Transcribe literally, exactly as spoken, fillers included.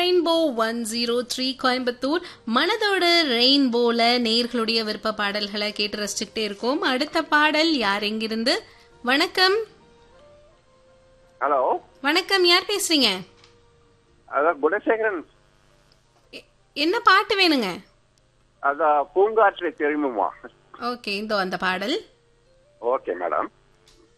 Rainbow one zero three Coimbatore. மனதோட ரெயின்போல நேர்களுடைய விருப்ப பாடல்களை கேட்டு ரசிச்சுக்கிட்டே இருக்கோம். அடுத்த பாடல் யார் எங்கிருந்து? வணக்கம். ஹலோ வணக்கம், யார் பேசுறீங்க? அதான் குணசேகரன். எ- என்ன பாட்டு வேணுங்க? அதான் பூங்காற்றை தெரியுமா? ஓகே, இதோ அந்த பாடல். Okay madam.